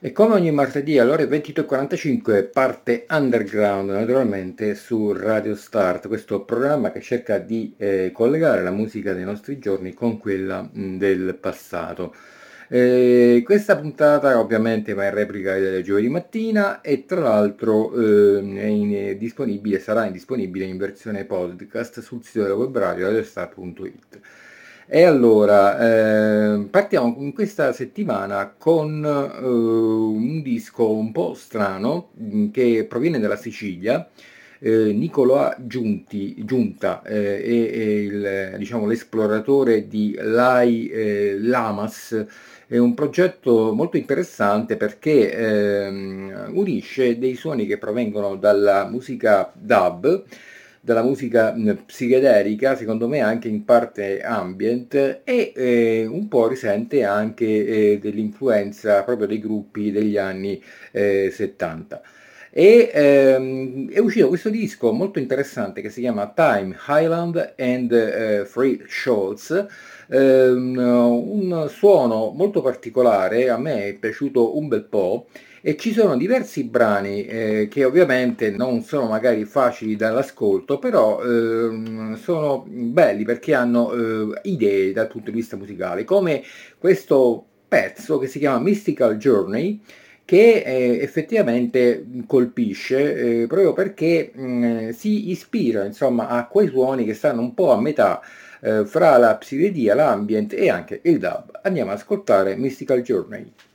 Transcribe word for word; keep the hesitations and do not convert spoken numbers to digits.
E come ogni martedì alle ore ventidue e quarantacinque parte Underground, naturalmente su Radio Start, questo programma che cerca di eh, collegare la musica dei nostri giorni con quella mh, del passato. Eh, questa puntata ovviamente va in replica del giovedì mattina e tra l'altro eh, è in- è disponibile, sarà disponibile in versione podcast sul sito della web radio radiostar punto it. E allora, eh, partiamo in questa settimana con eh, un disco un po' strano mh, che proviene dalla Sicilia. Eh, Nicola Giunti, Giunta eh, è, è il, diciamo, l'esploratore di Lai eh, Lamas. È un progetto molto interessante perché ehm, unisce dei suoni che provengono dalla musica dub, dalla musica mh, psichedelica, secondo me anche in parte ambient, e eh, un po' risente anche eh, dell'influenza proprio dei gruppi degli anni eh, settanta. E ehm, è uscito questo disco molto interessante che si chiama Time, Highland and eh, Free Shoals. Ehm, un suono molto particolare, a me è piaciuto un bel po', e ci sono diversi brani eh, che ovviamente non sono magari facili dall'ascolto, però ehm, sono belli perché hanno eh, idee dal punto di vista musicale, come questo pezzo che si chiama Mystical Journey, che eh, effettivamente colpisce eh, proprio perché mh, si ispira insomma a quei suoni che stanno un po' a metà eh, fra la psichedelia, l'ambient e anche il dub. Andiamo ad ascoltare Mystical Journey.